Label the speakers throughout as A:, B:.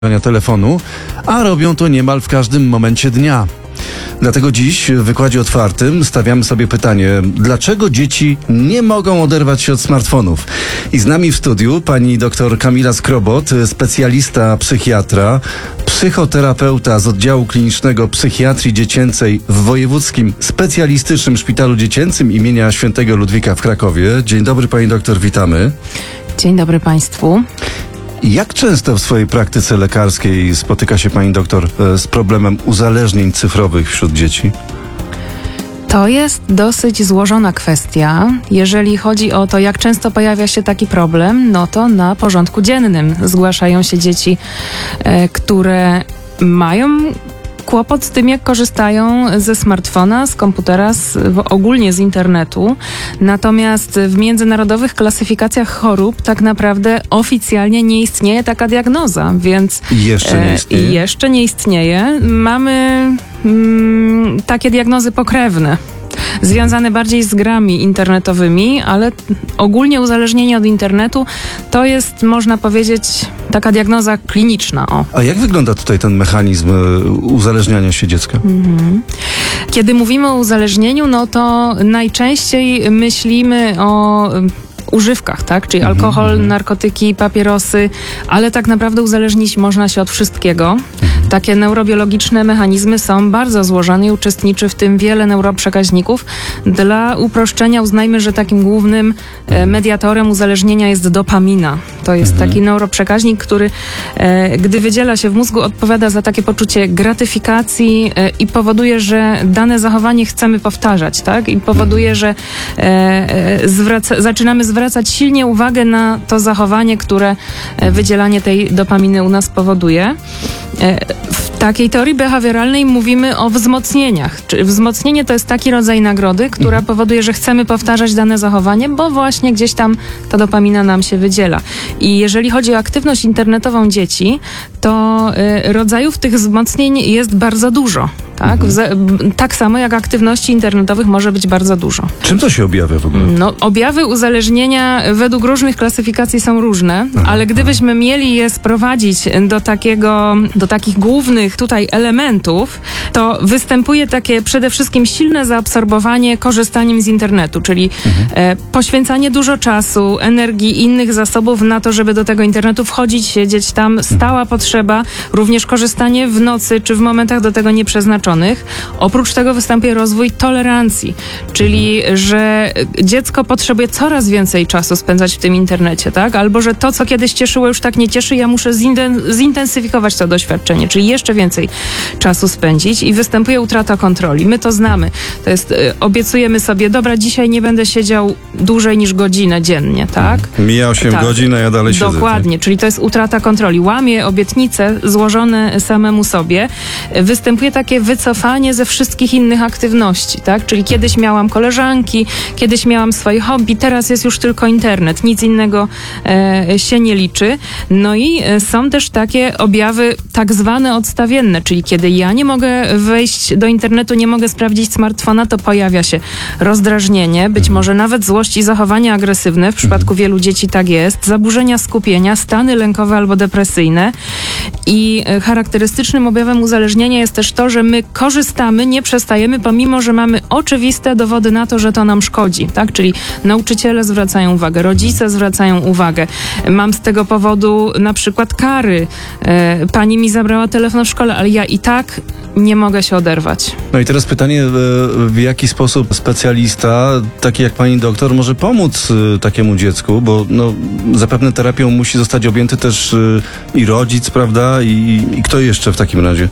A: telefonu, a robią to niemal w każdym momencie dnia. Dlatego dziś w wykładzie otwartym stawiamy sobie pytanie, dlaczego dzieci nie mogą oderwać się od smartfonów? I z nami w studiu pani dr Kamila Skrobot, specjalista psychiatra, psychoterapeuta z oddziału klinicznego psychiatrii dziecięcej w Wojewódzkim Specjalistycznym Szpitalu Dziecięcym imienia Świętego Ludwika w Krakowie. Dzień dobry pani doktor, witamy.
B: Dzień dobry państwu.
A: Jak często w swojej praktyce lekarskiej spotyka się pani doktor z problemem uzależnień cyfrowych wśród dzieci?
B: To jest dosyć złożona kwestia. Jeżeli chodzi o to, jak często pojawia się taki problem, no to na porządku dziennym zgłaszają się dzieci, które mają kłopot z tym, jak korzystają ze smartfona, z komputera, ogólnie z internetu. Natomiast w międzynarodowych klasyfikacjach chorób tak naprawdę oficjalnie nie istnieje taka diagnoza, więc jeszcze nie istnieje. Mamy takie diagnozy pokrewne, związane bardziej z grami internetowymi, ale ogólnie uzależnienie od internetu to jest, można powiedzieć, taka diagnoza kliniczna.
A: A jak wygląda tutaj ten mechanizm uzależniania się dziecka?
B: Kiedy mówimy o uzależnieniu, no to najczęściej myślimy o używkach, tak? Czyli alkohol, narkotyki, papierosy, ale tak naprawdę uzależnić można się od wszystkiego. Takie neurobiologiczne mechanizmy są bardzo złożone i uczestniczy w tym wiele neuroprzekaźników. Dla uproszczenia uznajmy, że takim głównym mediatorem uzależnienia jest dopamina. To jest taki neuroprzekaźnik, który gdy wydziela się w mózgu, odpowiada za takie poczucie gratyfikacji i powoduje, że dane zachowanie chcemy powtarzać, tak? I powoduje, że zaczynamy zwracać silnie uwagę na to zachowanie, które wydzielanie tej dopaminy u nas powoduje. W takiej teorii behawioralnej mówimy o wzmocnieniach. Czyli wzmocnienie to jest taki rodzaj nagrody, która powoduje, że chcemy powtarzać dane zachowanie, bo właśnie gdzieś tam ta dopamina nam się wydziela. I jeżeli chodzi o aktywność internetową dzieci, to rodzajów tych wzmocnień jest bardzo dużo. Tak? Tak samo jak aktywności internetowych może być bardzo dużo.
A: Czym to się objawia w ogóle?
B: No, objawy uzależnienia według różnych klasyfikacji są różne, ale gdybyśmy mieli je sprowadzić do takich głównych tutaj elementów, to występuje takie przede wszystkim silne zaabsorbowanie korzystaniem z internetu, czyli poświęcanie dużo czasu, energii i innych zasobów na to, żeby do tego internetu wchodzić, siedzieć tam, stała potrzeba, również korzystanie w nocy czy w momentach do tego nieprzeznaczonych. Oprócz tego występuje rozwój tolerancji, czyli że dziecko potrzebuje coraz więcej czasu spędzać w tym internecie, tak? Albo że to, co kiedyś cieszyło, już tak nie cieszy, ja muszę zintensyfikować to doświadczenie, czyli jeszcze więcej czasu spędzić i występuje utrata kontroli. My to znamy. To jest, obiecujemy sobie, dobra, dzisiaj nie będę siedział dłużej niż godzinę dziennie, tak?
A: Mija 8 godzin, a ja dalej siedzę.
B: Dokładnie, czyli to jest utrata kontroli. Łamie obietnice złożone samemu sobie. Występuje takie wycofanie ze wszystkich innych aktywności, tak? Czyli kiedyś miałam koleżanki, kiedyś miałam swoje hobby, teraz jest już tylko internet, nic innego się nie liczy. No i są też takie objawy tak zwane odstawienne, czyli kiedy ja nie mogę wejść do internetu, nie mogę sprawdzić smartfona, to pojawia się rozdrażnienie, być może nawet złość i zachowania agresywne, w przypadku wielu dzieci tak jest, zaburzenia skupienia, stany lękowe albo depresyjne. I charakterystycznym objawem uzależnienia jest też to, że my korzystamy, nie przestajemy, pomimo że mamy oczywiste dowody na to, że to nam szkodzi, tak? Czyli nauczyciele zwracają uwagę, rodzice zwracają uwagę. Mam z tego powodu na przykład kary. Pani mi zabrała telefon w szkole, ale ja i tak nie mogę się oderwać.
A: No i teraz pytanie, w jaki sposób specjalista, taki jak pani doktor, może pomóc takiemu dziecku, bo no, zapewne terapią musi zostać objęty też i rodzic, prawda? I kto jeszcze w takim razie?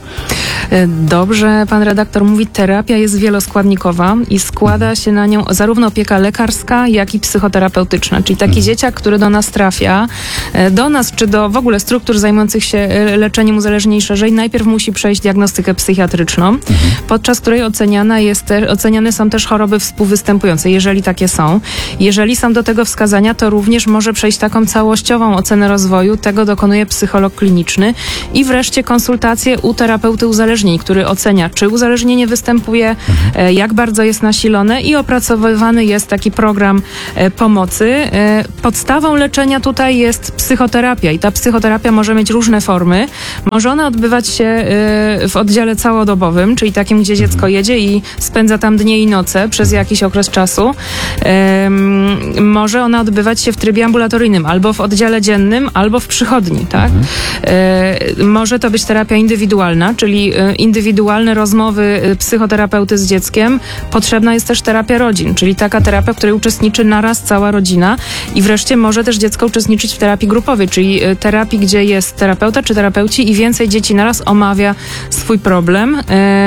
B: Dobrze, pan redaktor mówi, terapia jest wieloskładnikowa i składa się na nią zarówno opieka lekarska, jak i psychoterapeutyczna. Czyli taki dzieciak, który do nas trafia, do nas czy do w ogóle struktur zajmujących się leczeniem uzależnień szerzej, najpierw musi przejść diagnostykę psychiatryczną, podczas której oceniane są też choroby współwystępujące, jeżeli takie są. Jeżeli są do tego wskazania, to również może przejść taką całościową ocenę rozwoju, tego dokonuje psycholog kliniczny i wreszcie konsultacje u terapeuty uzależnień uzależnień, który ocenia, czy uzależnienie występuje, jak bardzo jest nasilone i opracowywany jest taki program pomocy. Podstawą leczenia tutaj jest psychoterapia i ta psychoterapia może mieć różne formy. Może ona odbywać się w oddziale całodobowym, czyli takim, gdzie dziecko jedzie i spędza tam dnie i noce przez jakiś okres czasu. Może ona odbywać się w trybie ambulatoryjnym, albo w oddziale dziennym, albo w przychodni, tak? Może to być terapia indywidualna, czyli indywidualne rozmowy psychoterapeuty z dzieckiem. Potrzebna jest też terapia rodzin, czyli taka terapia, w której uczestniczy naraz cała rodzina i wreszcie może też dziecko uczestniczyć w terapii grupowej, czyli terapii, gdzie jest terapeuta czy terapeuci i więcej dzieci naraz omawia swój problem.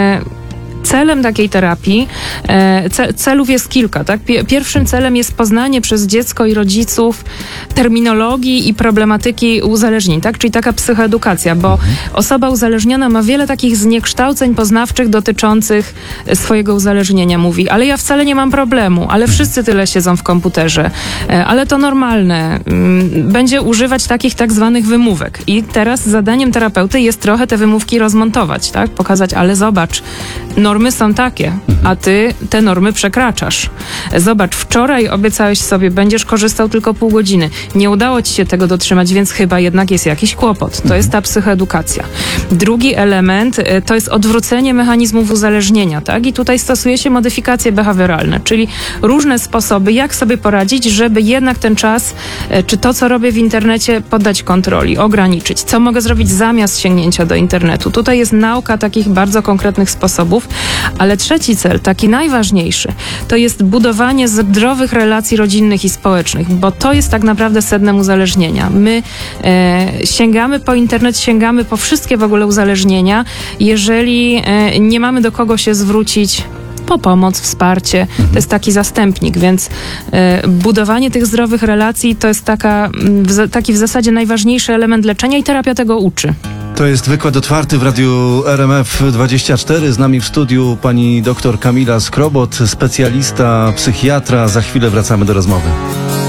B: Celem takiej terapii, celów jest kilka. Tak? Pierwszym celem jest poznanie przez dziecko i rodziców terminologii i problematyki uzależnień, tak? Czyli taka psychoedukacja, bo osoba uzależniona ma wiele takich zniekształceń poznawczych dotyczących swojego uzależnienia. Mówi, ale ja wcale nie mam problemu, ale wszyscy tyle siedzą w komputerze, ale to normalne. Będzie używać takich tak zwanych wymówek. I teraz zadaniem terapeuty jest trochę te wymówki rozmontować, tak? Pokazać, ale zobacz, normy są takie, a ty te normy przekraczasz. Zobacz, wczoraj obiecałeś sobie, będziesz korzystał tylko pół godziny. Nie udało ci się tego dotrzymać, więc chyba jednak jest jakiś kłopot. To jest ta psychoedukacja. Drugi element to jest odwrócenie mechanizmów uzależnienia, tak? I tutaj stosuje się modyfikacje behawioralne, czyli różne sposoby, jak sobie poradzić, żeby jednak ten czas, czy to, co robię w internecie, poddać kontroli, ograniczyć. Co mogę zrobić zamiast sięgnięcia do internetu? Tutaj jest nauka takich bardzo konkretnych sposobów. Ale trzeci cel, taki najważniejszy, to jest budowanie zdrowych relacji rodzinnych i społecznych, bo to jest tak naprawdę sednem uzależnienia. My sięgamy po internet, sięgamy po wszystkie w ogóle uzależnienia, jeżeli nie mamy do kogo się zwrócić po pomoc, wsparcie. To jest taki zastępnik, więc budowanie tych zdrowych relacji to jest taki w zasadzie najważniejszy element leczenia i terapia tego uczy.
A: To jest wykład otwarty w radiu RMF24. Z nami w studiu pani dr Kamila Skrobot, specjalista, psychiatra. Za chwilę wracamy do rozmowy.